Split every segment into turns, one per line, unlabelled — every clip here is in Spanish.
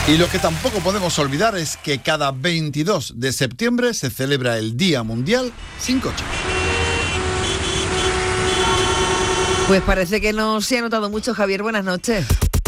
Y lo que tampoco podemos olvidar es que cada 22 de septiembre se celebra el Día Mundial sin coche.
Pues parece que no se ha notado mucho, Javier. Buenas noches.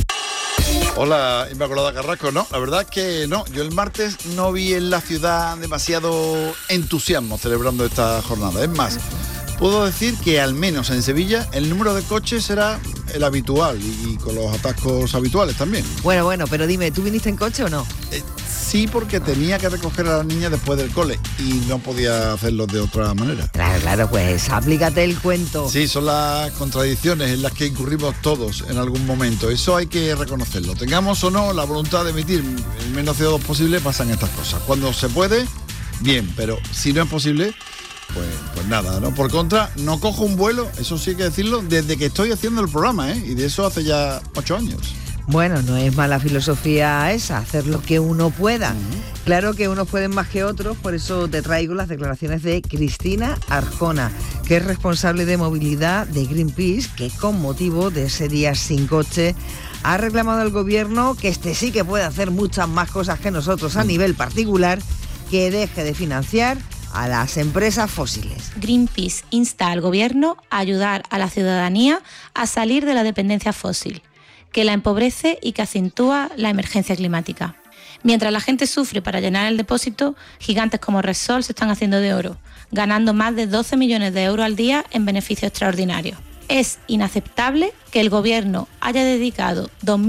Hola, Inmaculada Carrasco. No, la verdad es que no. Yo el martes no vi en la ciudad demasiado entusiasmo celebrando esta jornada. Es más, puedo decir que al menos en Sevilla el número de coches era el habitual y con los atascos habituales también.
Bueno, pero dime, ¿tú viniste en coche o no?
Sí, porque tenía que recoger a la niña después del cole y no podía hacerlo de otra manera.
Claro, pues aplícate el cuento.
Sí, son las contradicciones en las que incurrimos todos en algún momento. Eso hay que reconocerlo. Tengamos o no la voluntad de emitir el menos CO2 posible, pasan estas cosas. Cuando se puede, bien, pero si no es posible, pues nada, ¿no? Por contra, no cojo un vuelo, eso sí hay que decirlo, desde que estoy haciendo el programa, y de eso hace ya 8 años.
Bueno, no es mala filosofía esa, hacer lo que uno pueda. Claro que unos pueden más que otros, por eso te traigo las declaraciones de Cristina Arjona, que es responsable de movilidad de Greenpeace, que con motivo de ese día sin coche ha reclamado al gobierno que sí que puede hacer muchas más cosas que nosotros a nivel particular, que deje de financiar a las empresas fósiles.
Greenpeace insta al gobierno a ayudar a la ciudadanía a salir de la dependencia fósil, que la empobrece y que acentúa la emergencia climática. Mientras la gente sufre para llenar el depósito, gigantes como Repsol se están haciendo de oro, ganando más de 12 millones de euros al día en beneficios extraordinarios. Es inaceptable que el gobierno haya dedicado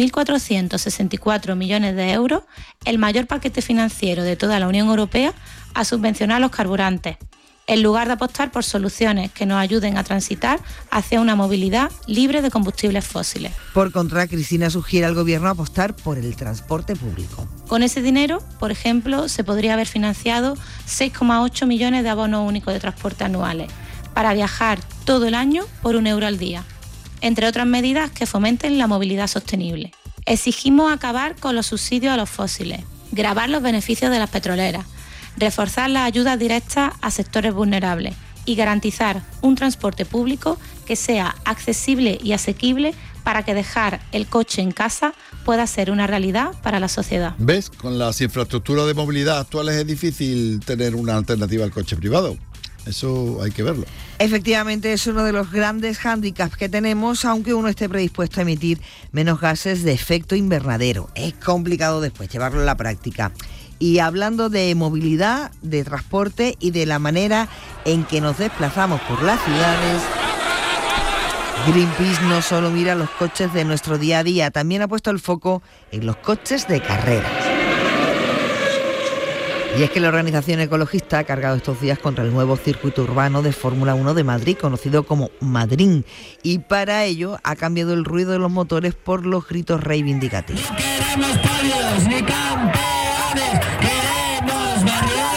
2.464 millones de euros, el mayor paquete financiero de toda la Unión Europea, a subvencionar los carburantes, en lugar de apostar por soluciones que nos ayuden a transitar hacia una movilidad libre de combustibles fósiles.
Por contra, Cristina sugiere al gobierno apostar por el transporte público.
Con ese dinero, por ejemplo, se podría haber financiado 6,8 millones de abonos únicos de transporte anuales para viajar todo el año por €1 al día, entre otras medidas que fomenten la movilidad sostenible. Exigimos acabar con los subsidios a los fósiles, gravar los beneficios de las petroleras, reforzar las ayudas directas a sectores vulnerables y garantizar un transporte público que sea accesible y asequible para que dejar el coche en casa pueda ser una realidad para la sociedad.
¿Ves? Con las infraestructuras de movilidad actuales es difícil tener una alternativa al coche privado. Eso hay que verlo.
Efectivamente, es uno de los grandes hándicaps que tenemos, aunque uno esté predispuesto a emitir menos gases de efecto invernadero. Es complicado después llevarlo a la práctica. Y hablando de movilidad, de transporte y de la manera en que nos desplazamos por las ciudades, Greenpeace no solo mira los coches de nuestro día a día, también ha puesto el foco en los coches de carreras. Y es que la organización ecologista ha cargado estos días contra el nuevo circuito urbano de Fórmula 1 de Madrid, conocido como Madrid, y para ello ha cambiado el ruido de los motores por los gritos reivindicativos.
No queremos podios ni campeones, queremos barrios.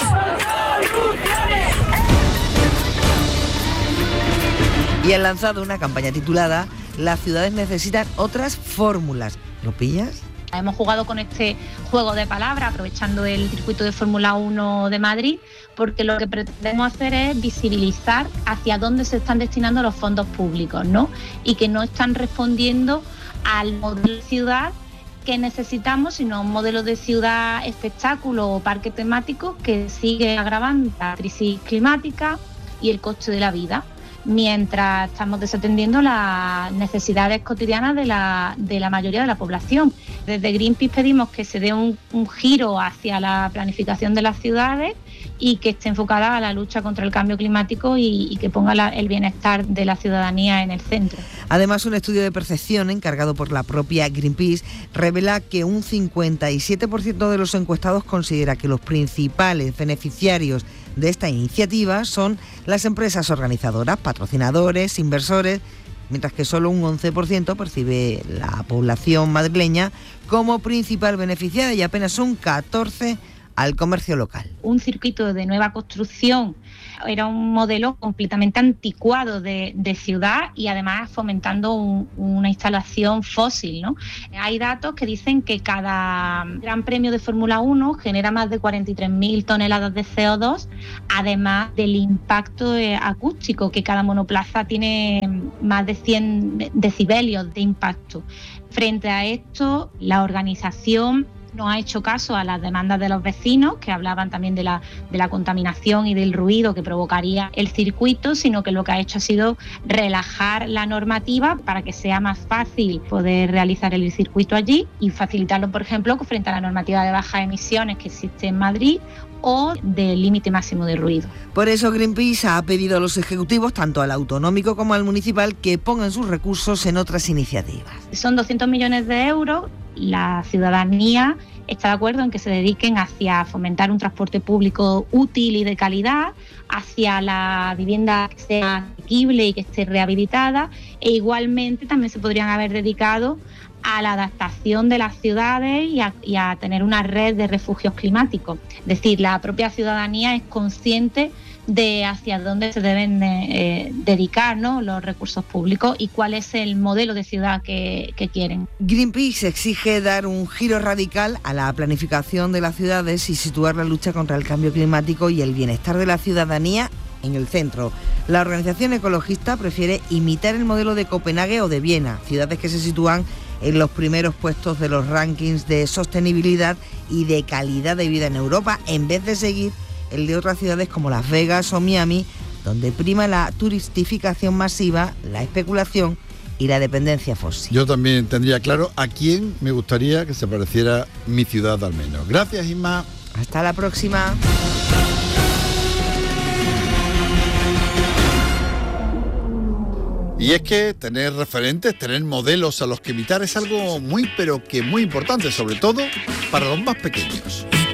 Y han lanzado una campaña titulada "Las ciudades necesitan otras fórmulas". ¿Lo pillas?
Hemos jugado con este juego de palabras aprovechando el circuito de Fórmula 1 de Madrid, porque lo que pretendemos hacer es visibilizar hacia dónde se están destinando los fondos públicos, ¿no? Y que no están respondiendo al modelo de ciudad que necesitamos, sino un modelo de ciudad espectáculo o parque temático que sigue agravando la crisis climática y el coste de la vida, mientras estamos desatendiendo las necesidades cotidianas de la mayoría de la población. Desde Greenpeace pedimos que se dé un giro hacia la planificación de las ciudades y que esté enfocada a la lucha contra el cambio climático y que ponga el bienestar de la ciudadanía en el centro.
Además, un estudio de percepción encargado por la propia Greenpeace revela que un 57% de los encuestados considera que los principales beneficiarios de esta iniciativa son las empresas organizadoras, patrocinadores, inversores, mientras que solo un 11% percibe la población madrileña como principal beneficiada y apenas un 14% al comercio local.
Un circuito de nueva construcción era un modelo completamente anticuado de ciudad y además fomentando una instalación fósil, ¿no? Hay datos que dicen que cada Gran Premio de Fórmula 1 genera más de 43.000 toneladas de CO2, además del impacto acústico, que cada monoplaza tiene más de 100 decibelios de impacto. Frente a esto, la organización no ha hecho caso a las demandas de los vecinos, que hablaban también de la contaminación y del ruido que provocaría el circuito, sino que lo que ha hecho ha sido relajar la normativa para que sea más fácil poder realizar el circuito allí y facilitarlo, por ejemplo, frente a la normativa de bajas emisiones que existe en Madrid o del límite máximo de ruido.
Por eso Greenpeace ha pedido a los ejecutivos, tanto al autonómico como al municipal, que pongan sus recursos en otras iniciativas.
Son 200 millones de euros. La ciudadanía está de acuerdo en que se dediquen hacia fomentar un transporte público útil y de calidad, hacia la vivienda que sea asequible y que esté rehabilitada, e igualmente también se podrían haber dedicado a la adaptación de las ciudades y a tener una red de refugios climáticos. Es decir, la propia ciudadanía es consciente de hacia dónde se deben dedicar, ¿no?, los recursos públicos y cuál es el modelo de ciudad que quieren.
Greenpeace exige dar un giro radical a la planificación de las ciudades y situar la lucha contra el cambio climático y el bienestar de la ciudadanía en el centro. La organización ecologista prefiere imitar el modelo de Copenhague o de Viena, ciudades que se sitúan en los primeros puestos de los rankings de sostenibilidad y de calidad de vida en Europa, en vez de seguir el de otras ciudades como Las Vegas o Miami, donde prima la turistificación masiva, la especulación y la dependencia fósil.
Yo también tendría claro a quién me gustaría que se pareciera mi ciudad al menos. Gracias, Inma.
Hasta la próxima.
Y es que tener referentes, tener modelos a los que imitar es algo muy, pero que muy importante, sobre todo para los más pequeños.